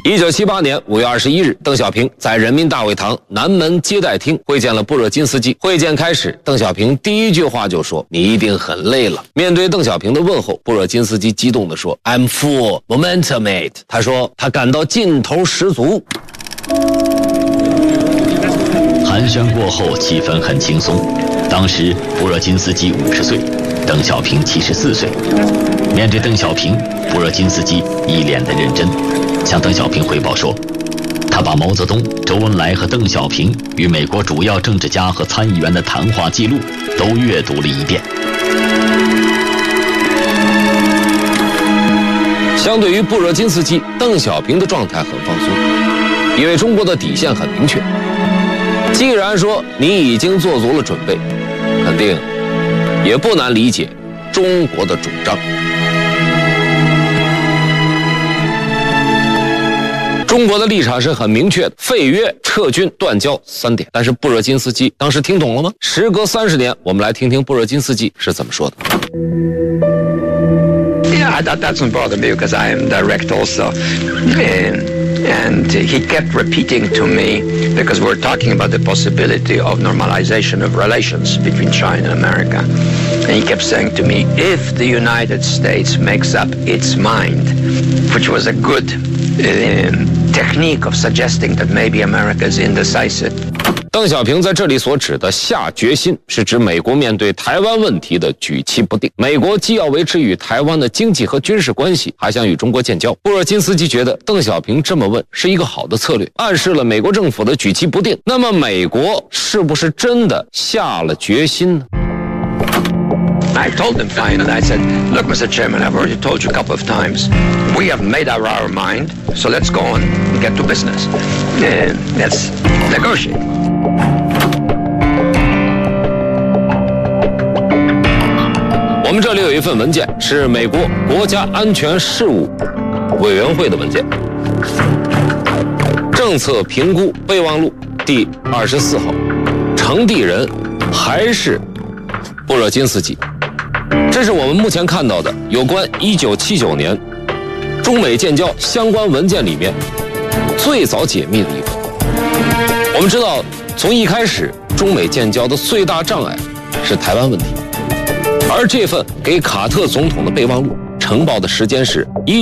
1978年5月21日，邓小平在人民大会堂南门接待厅会见了布热津斯基。会见开始，邓小平第一句话就说：“你一定很累了。”面对邓小平的问候，布热津斯基激动地说 ：“I'm full momentum, mate。”他说他感到劲头十足。 寒暄过后，气氛很轻松。当时布热津斯基50岁，邓小平74岁。面对邓小平，布热津斯基一脸的认真，向邓小平汇报说，他把毛泽东、周恩来和邓小平与美国主要政治家和参议员的谈话记录都阅读了一遍。 相对于布热津斯基，邓小平的状态很放松，因为中国的底线很明确。既然说你已经做足了准备，肯定也不难理解中国的主张。中国的立场是很明确的，废约、撤军、断交3点。但是布热津斯基当时听懂了吗？时隔30年，我们来听听布热津斯基是怎么说的。 Yeah, that doesn't bother me because I am direct also. And he kept repeating to me, because we're talking about the possibility of normalization of relations between China and America. And he kept saying to me, if the United States makes up its mind, which was a good technique of suggesting that maybe America is indecisive. 邓小平在这里所指的下决心，是指美国面对台湾问题的举棋不定。美国既要维持与台湾的经济和军事关系，还想与中国建交。布热津斯基觉得邓小平这么问是一个好的策略，暗示了美国政府的举棋不定。那么美国是不是真的下了决心呢 ？I told him finally, I said, look, Mr. Chairman, I've already told you a couple of times, we have made up our mind, so let's go on and get to business. Let's negotiate. 我们这里有一份文件，是美国国家安全事务委员会的文件，政策评估备忘录第24号，呈递人还是布热津斯基。这是我们目前看到的有关1979年中美建交相关文件里面最早解密的一份。我们知道，从一开始中美建交的最大障碍是台湾问题，而这份给卡特总统的备忘录呈报的时间是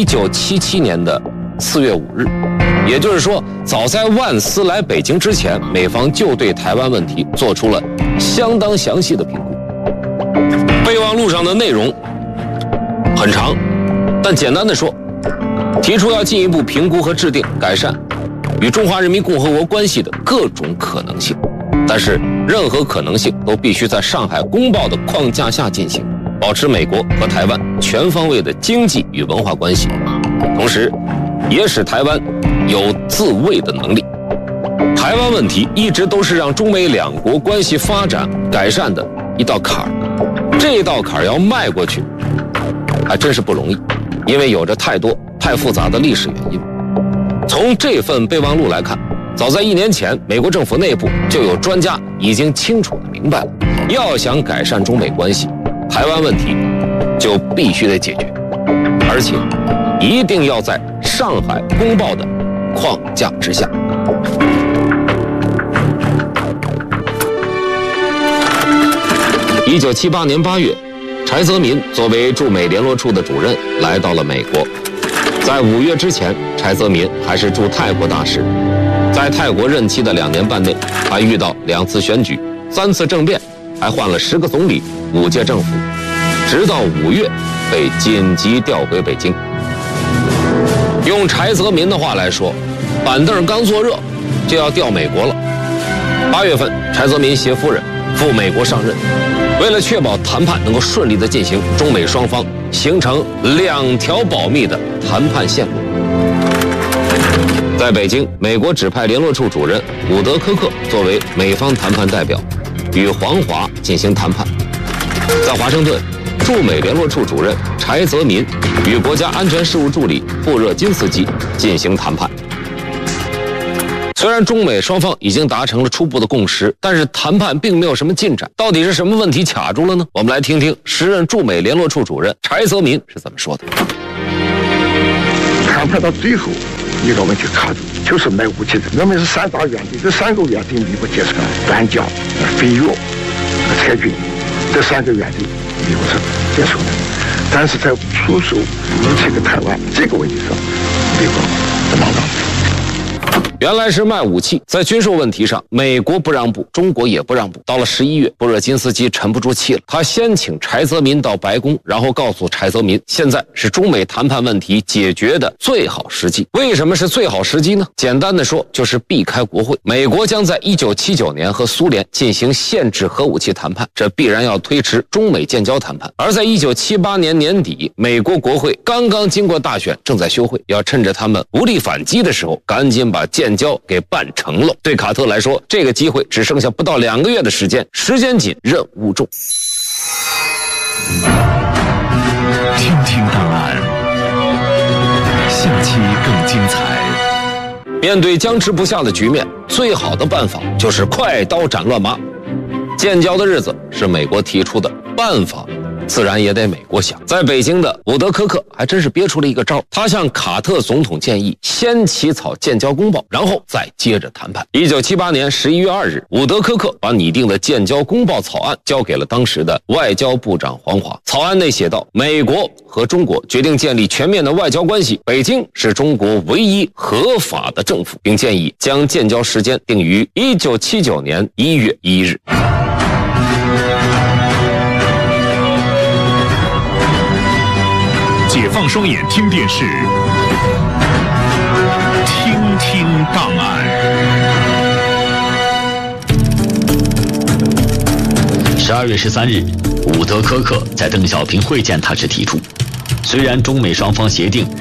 1977年的4月5日，也就是说，早在万斯来北京之前，美方就对台湾问题做出了相当详细的评估。备忘录上的内容很长，但简单的说，提出要进一步评估和制定改善与中华人民共和国关系的各种可能性，但是任何可能性都必须在上海公报的框架下进行，保持美国和台湾全方位的经济与文化关系，同时也使台湾有自卫的能力。台湾问题一直都是让中美两国关系发展改善的一道坎儿，这道坎儿要迈过去还真是不容易，因为有着太多太复杂的历史原因。从这份备忘录来看，早在1年前，美国政府内部就有专家已经清楚地明白了，要想改善中美关系，台湾问题就必须得解决，而且一定要在上海公报的框架之下。1978年8月，柴泽民作为驻美联络处的主任来到了美国。在5月之前，柴泽民还是驻泰国大使。在泰国任期的2年半内，还遇到2次选举、3次政变，还换了10个总理、5届政府，直到5月被紧急调回北京。用柴泽民的话来说，板凳刚坐热，就要调美国了。8月份，柴泽民携夫人赴美国上任。为了确保谈判能够顺利地进行，中美双方形成2条保密的谈判线路。在北京，美国指派联络处主任伍德科克作为美方谈判代表，与黄华进行谈判。在华盛顿，驻美联络处主任柴泽民与国家安全事务助理布热津斯基进行谈判。虽然中美双方已经达成了初步的共识，但是谈判并没有什么进展。到底是什么问题卡住了呢？我们来听听时任驻美联络处主任柴泽民是怎么说的。 谈判到最后， 一个问题卡住，就是卖武器的。我们是3大原则，这3个原则你不接受，搬家、飞跃、裁军，这3个原则美国是接受的。但是在出售武器给台湾这个问题上，美国不能让步。 原来是卖武器，在军售问题上，美国不让步，中国也不让步。到了11月，布热津斯基沉不住气了，他先请柴泽民到白宫，然后告诉柴泽民，现在是中美谈判问题解决的最好时机。为什么是最好时机呢？简单的说，就是避开国会。美国将在1979年和苏联进行限制核武器谈判，这必然要推迟中美建交谈判。而在1978年年底，美国国会刚刚经过大选，正在休会，要趁着他们无力反击的时候，赶紧把建交给办成了。对卡特来说，这个机会只剩下不到2个月的时间，时间紧，任务重。 听听档案，下期更精彩。 面对僵持不下的局面，最好的办法就是快刀斩乱麻。建交的日子是美国提出的，办法自然也得美国想。在北京的伍德科克还真是憋出了一个招，他向卡特总统建议先起草建交公报，然后再接着谈判。1978年11月2日，伍德科克把拟定的建交公报草案交给了当时的外交部长黄华。草案内写道，美国和中国决定建立全面的外交关系，北京是中国唯一合法的政府，并建议将建交时间定于1979年1月1日。 解放双眼听电视，听听档案。 12月13日，伍德科克在邓小平会见他时提出，虽然中美双方协定